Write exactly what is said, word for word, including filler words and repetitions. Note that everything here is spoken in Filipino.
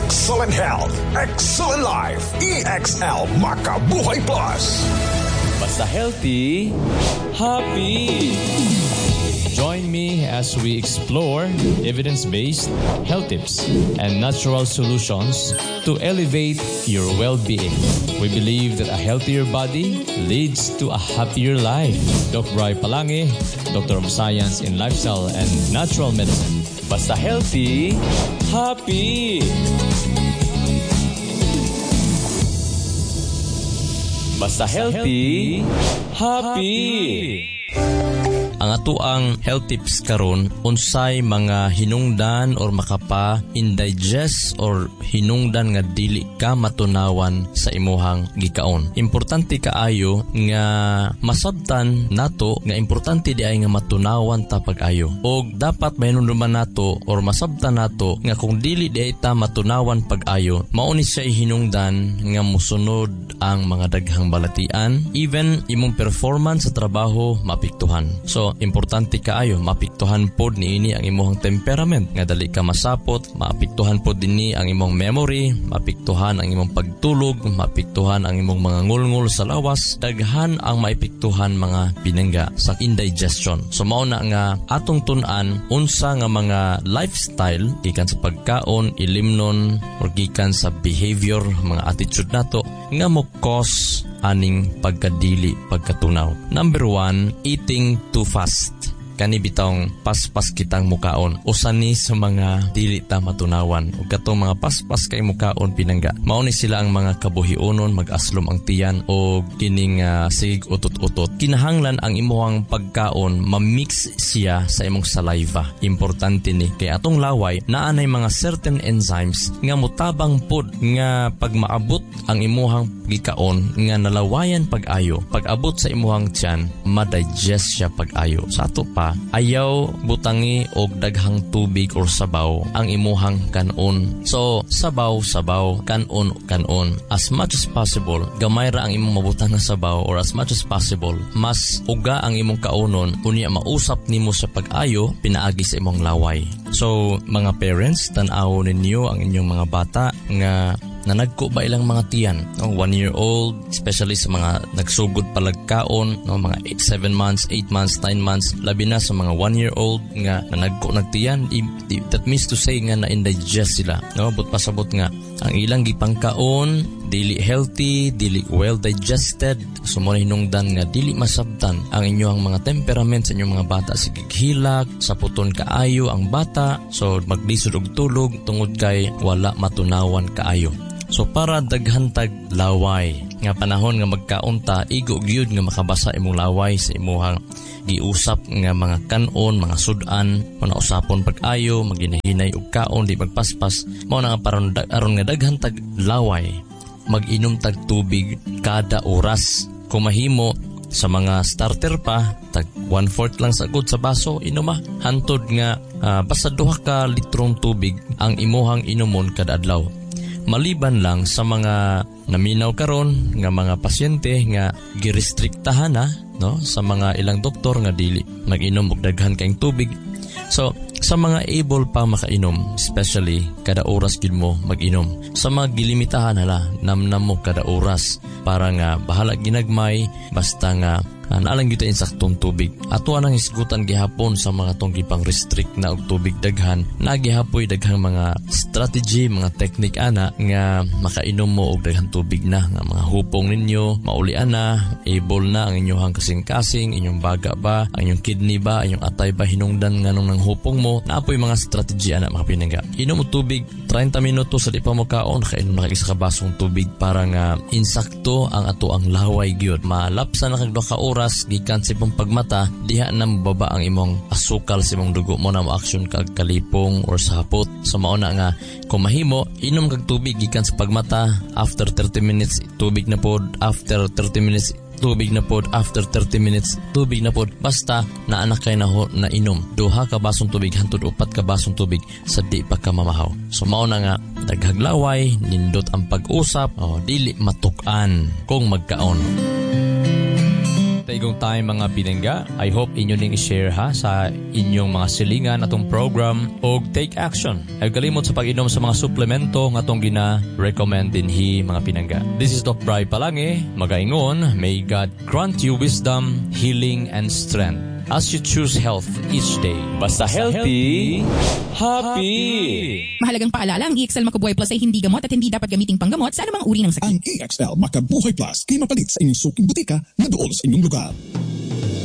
Excellent health, excellent life. E X L Makabuhay Plus. Basta healthy, happy. Join me as we explore evidence-based health tips and natural solutions to elevate your well-being. We believe that a healthier body leads to a happier life. Doctor Bri Palangi, Doctor of Science in Lifestyle and Natural Medicine. Basta healthy, happy. Basta healthy, happy. Ang atuang health tips karon unsay mga hinungdan or makapa indigest or hinungdan nga dili ka matunawan sa imuhang gikaon. Importante kaayo nga masabtan nato nga importante di ay nga matunawan ta pag-ayo. Og dapat mahinungdan nato or masabtan nato nga kung dili di ay ta matunawan pag-ayo, mao ni siya hinungdan nga musunod ang mga daghang balatian, even imong performance sa trabaho mapiktuhan. So importante kaayo mapiktuhan pod niini ang imong temperament nga dali ka masapot, mapiktuhan pod dinhi ang imong memory, mapiktuhan ang imong pagtulog, mapiktuhan ang imong mga ngulngul sa lawas, daghan ang maipiktuhan mga binangga sa indigestion. So mao na nga atong tun-an unsa nga mga lifestyle gikan sa pagkaon, ilimnon or gikan sa behavior, mga attitude nato nga mo cause aning pagkadili, pagkatunaw. Number one, eating too fast. Kani bitong paspas kitang mukaon. Usa ni sa mga dili ta matunawan. Ug katong mga paspas kay mukaon pinangga. Mao ni sila ang mga kabuhionon, mag-aslom ang tiyan o kining uh, sig utot-utot. Kinahanglan ang imuhang pagkaon ma-mix siya sa imong saliva. Importante ni kay atong laway naa nay mga certain enzymes nga mutabang pod nga pag maabot ang imuhang gikaon nga nalawayan pag-ayo. Pag abot sa imuhang tiyan, ma-digest siya pag-ayo. Sa ato pa ayaw butangi og daghang tubig or sabaw ang imuhang kanon. So, sabaw, sabaw, kanon, kanon. As much as possible, gamay ra ang imong mabutang na sabaw or as much as possible, mas uga ang imong kaunon unya mausap nimo sa pag-ayo pinaagi sa imong laway. So, mga parents, tan-aw ninyo ang inyong mga bata nga na nagko ba ilang mga tiyan, no? one year old, especially sa mga nagsugod palagkaon, no? Mga eight, seven months, eight months, nine months, labi na sa mga one year old nga na nagko nagtiyan, that means to say nga na indigest sila, no? But pasabot nga ang ilang gipangkaon dili healthy, dili well digested, sumuna hinungdan nga dili masabtan ang inyong mga temperament sa inyong mga bata, sige hilak, saputon kaayo ang bata, so maglisod og tulog tungod kay wala matunawan kaayo. So para daghan tag laway nga panahon nga magkaunta, igo gyud nga makabasa imong laway sa imuhang giusap nga mga kanon, mga sudan, mga usapon pag-ayo, maginahinay og kaon, di magpaspas, mao na nga paron aron nga daghan tag laway, mag-inom tag tubig kada oras. Kung mahimo sa mga starter pa, tag one-fourth lang sagod sa baso, inuma. Hantod nga uh, basta duha ka litrong tubig ang imuhang inumon kada adlaw. Maliban lang sa mga naminaw karon nga mga pasyente nga girestriktahan na, no, sa mga ilang doktor nga dili mag-inom og daghan kaayong tubig. So sa mga able pa makainom, especially kada oras gid mo mag-inom. Sa mga gilimitahan hala, namnam mo kada oras para nga bahala ginagmay basta nga Uh, naalang kita insaktong tubig. Ato anang isgutan gihapon sa mga tong gipang restrict na og tubig daghan. Nagihapoy daghang mga strategy, mga technique ana nga makainom mo og daghang tubig na nga mga hupong ninyo, maulian na, able na ang inyong kasing-kasing, inyong baga ba, ang inyong kidney ba, inyong atay ba hinungdan nganong nang hupong mo. Naapoy mga strategy ana mga pinangga. Inom og tubig thirty minutos sa di pa mo kaon, kainom na kag isa ka basong tubig para nga insakto ang ato ang laway gyud. Malapsa na kag duha ka oras gikan sa imong pagmata, diha na mababa ang imong asukal sa imong dugo mo na mo-action kag kalipong or sa hapot. So mao na nga kung mahimo, inom kag tubig gikan sa pagmata, after thirty minutes tubig na pod, after thirty minutes tubig na pod, after thirty minutes tubig na pod, basta naanak kay na, na inom duha ka basong tubig hantod upat ka basong tubig sa di pa ka mamahaw. So mao na nga daghaglaway, nindot ang pag-usap, o dili matukan kung magkaon. igong time mga pinangga. I hope inyo ning i-share ha sa inyong mga silingan atong program o take action. Ay kalimot sa pag-inom sa mga suplemento nga atong gina-recommend dinhi mga pinangga. This is Doc Bri Palange. Magaingon, may God grant you wisdom, healing, and strength as you choose health each day. Basta healthy, happy! Mahalagang paalala, ang E X L Makabuhay Plus ay hindi gamot at hindi dapat gamiting panggamot sa anumang uri ng sakit. Ang E X L Makabuhay Plus ay mapalit sa inyong suking butika na doon sa inyong lugar.